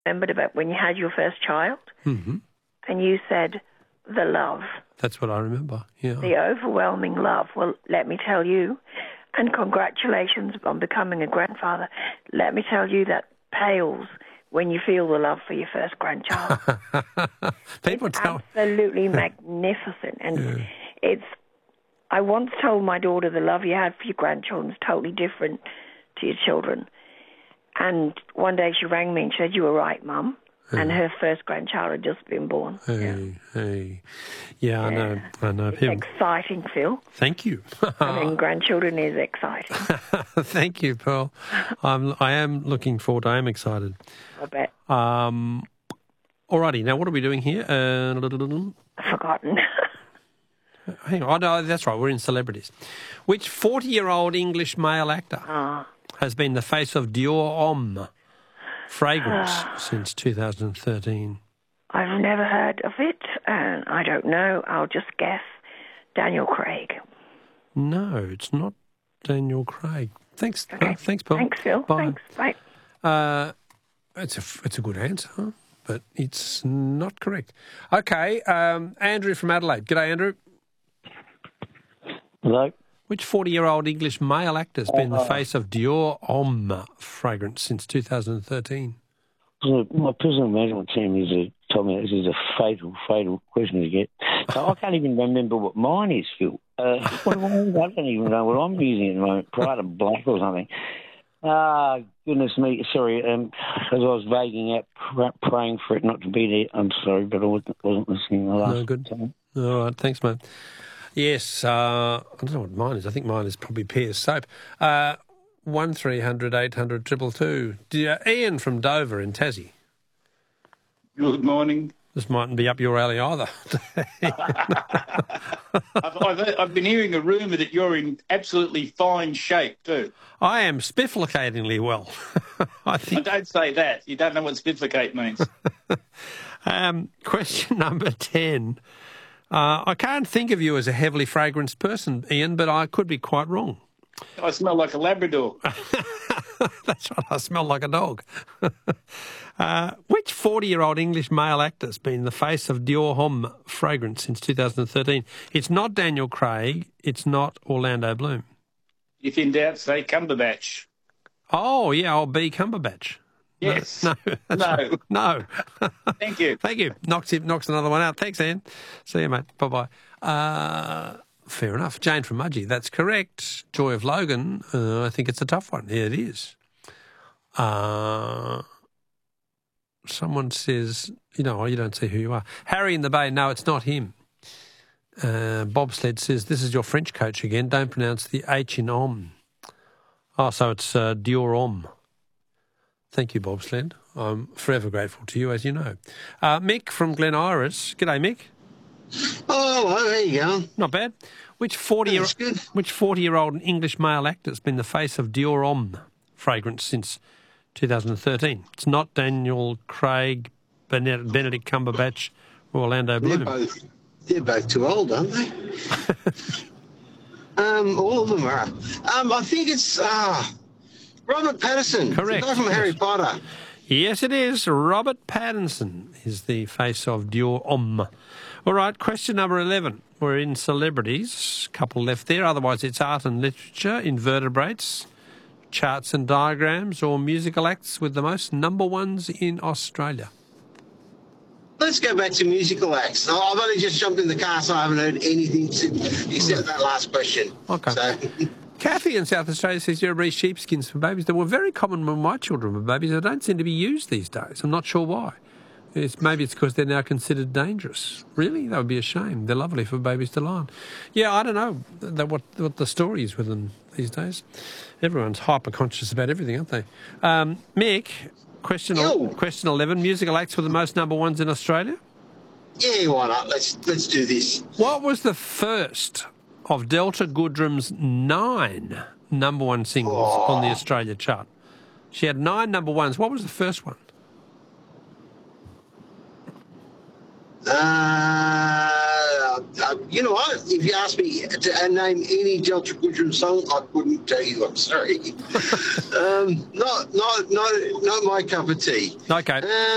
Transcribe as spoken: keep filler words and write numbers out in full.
remembered about when you had your first child, Mm-hmm. and you said the love. That's what I remember, yeah. The overwhelming love. Well, let me tell you, and congratulations on becoming a grandfather, let me tell you that pales when you feel the love for your first grandchild. People it's tell absolutely magnificent. And yeah. it's, I once told my daughter the love you had for your grandchildren is totally different to your children. And one day she rang me and she said, you were right, Mum. And her first grandchild had just been born. Hey, yeah. hey. Yeah, I Yeah. know. I know. It's People... exciting, Phil. Thank you. Having grandchildren is exciting. Thank you, Pearl. I'm, I am looking forward. I am excited. I bet. Um, alrighty, now what are we doing here? Uh, I've forgotten. hang on. Oh, no, that's right. We're in celebrities. Which forty-year-old English male actor Oh. has been the face of Dior Homme fragrance since two thousand thirteen? I've never heard of it, and I don't know. I'll just guess Daniel Craig. No, it's not Daniel Craig. Thanks. Okay. Uh, thanks, Paul. Thanks, Phil. Bye. Thanks. Bye. Uh, it's a it's a good answer, but it's not correct. Okay, um, Andrew from Adelaide. G'day, Andrew. Hello. Which forty-year-old English male actor has been the face of Dior Homme fragrance since two thousand thirteen? So my personal management team is a, told me this is a fatal, fatal question to get. So I can't even remember what mine is, Phil. Uh, what am I, I don't even know what I'm using at the moment. Prada Black or something. Ah, goodness me. Sorry, um, as I was vaguing out, pr- praying for it not to be there. I'm sorry, but I wasn't, wasn't listening the last No, good. time. All right, thanks, mate. Yes, uh, I don't know what mine is. I think mine is probably Pears Soap. Uh, one three hundred eight hundred triple two. Uh, Ian from Dover in Tassie. Good morning. This mightn't be up your alley either. I've, I've, I've been hearing a rumour that you're in absolutely fine shape too. I am spifflicatingly well. I think. I don't say that. You don't know what spifflicate means. um, question number ten. Uh, I can't think of you as a heavily fragranced person, Ian, but I could be quite wrong. I smell like a Labrador. That's right, I smell like a dog. uh, which forty-year-old English male actor has been the face of Dior Homme fragrance since two thousand thirteen? It's not Daniel Craig. It's not Orlando Bloom. If in doubt, say Cumberbatch. Oh, yeah, I'll be Cumberbatch. Yes. No. No. No. Right. No. Thank you. Thank you. Knocks, it, knocks another one out. Thanks, Ian. See you, mate. Bye-bye. Uh, fair enough. Jane from Mudgee. That's correct. Joy of Logan. Uh, I think it's a tough one. Yeah, it is. Uh, someone says, you know, you don't see who you are. Harry in the Bay. No, it's not him. Uh, Bobsled says, this is your French coach again. Don't pronounce the H in Homme. Oh, so it's uh, Dior Homme. Thank you, Bobsled. I'm forever grateful to you, as you know. Uh, Mick from Glen Iris. G'day, Mick. Oh, well, there you go. Not bad. Which forty-year That's good. which forty-year-old English male actor has been the face of Dior Homme fragrance since two thousand thirteen? It's not Daniel Craig, Benedict, Benedict Cumberbatch, or Orlando They're Bloom. both, they're both too old, aren't they? um, all of them are. Um, I think it's uh, Robert Pattinson. Correct. The guy from Yes. Harry Potter. Yes, it is. Robert Pattinson is the face of Dior Homme. All right, question number eleven. We're in celebrities. Couple left there. Otherwise, it's art and literature, invertebrates, charts and diagrams, or musical acts with the most number ones in Australia. Let's go back to musical acts. Oh, I've only just jumped in the car, so I haven't heard anything since, except that last question. Okay. So, Kathy in South Australia says, you breed sheepskins for babies. They were very common when my children were babies. They don't seem to be used these days. I'm not sure why. It's, maybe it's because they're now considered dangerous. Really? That would be a shame. They're lovely for babies to lie on. Yeah, I don't know that what, what the story is with them these days. Everyone's hyper-conscious about everything, aren't they? Um, Mick, question, Yo. question eleven, musical acts with the most number ones in Australia? yeah, why not? Let's let's do this. What was the first of Delta Goodrum's nine number one singles Oh. on the Australia chart? She had nine number ones. What was the first one? Uh, uh, you know what? If you asked me to name any Delta Goodrum song, I couldn't tell you. I'm sorry. um, not, not, not, not my cup of tea. Okay. Uh,